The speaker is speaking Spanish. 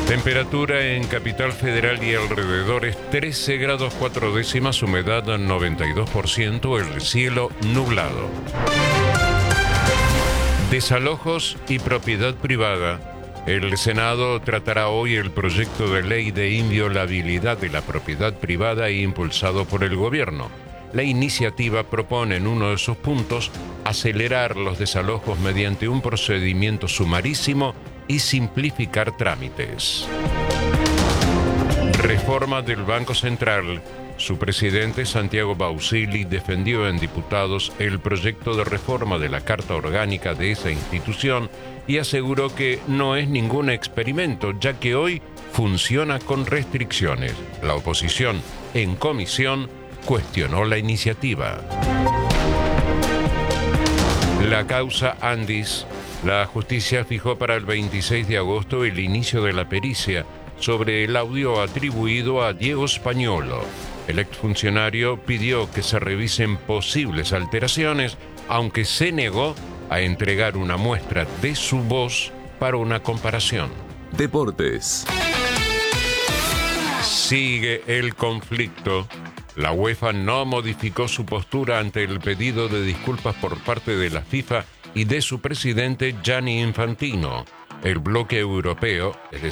Temperatura en Capital Federal y alrededores 13 grados 4 décimas, humedad 92%, el cielo nublado. Desalojos y propiedad privada. El Senado tratará hoy el proyecto de ley de inviolabilidad de la propiedad privada impulsado por el gobierno. La iniciativa propone en uno de sus puntos acelerar los desalojos mediante un procedimiento sumarísimo y simplificar trámites. Reforma del Banco Central. Su presidente, Santiago Bausili, defendió en diputados el proyecto de reforma de la Carta Orgánica de esa institución y aseguró que no es ningún experimento, ya que hoy funciona con restricciones. La oposición, en comisión, cuestionó la iniciativa. La causa Andis. La justicia fijó para el 26 de agosto el inicio de la pericia sobre el audio atribuido a Diego Spagnuolo. El exfuncionario pidió que se revisen posibles alteraciones, aunque se negó a entregar una muestra de su voz para una comparación. Deportes. Sigue el conflicto. La UEFA no modificó su postura ante el pedido de disculpas por parte de la FIFA y de su presidente Gianni Infantino. El bloque europeo, es